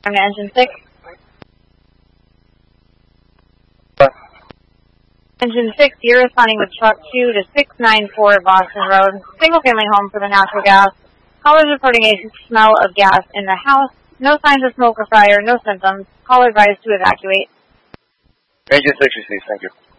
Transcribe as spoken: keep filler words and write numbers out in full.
I'm to engine six. What? Engine six, you're responding with truck two to six nine four Boston Road, single family home for the natural gas. Callers reporting a smell of gas in the house. No signs of smoke or fire, no symptoms. Caller advised to evacuate. Engine six received, thank you.